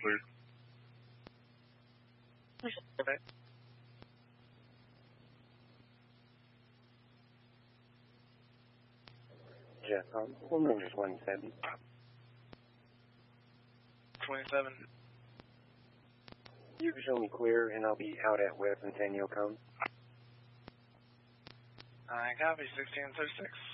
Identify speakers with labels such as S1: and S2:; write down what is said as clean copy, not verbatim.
S1: clear.
S2: Okay.
S3: Jeff, phone number is 17.
S2: 27.
S3: You can show me clear, and I'll be out at West Centennial Cone.
S2: I copy 1636.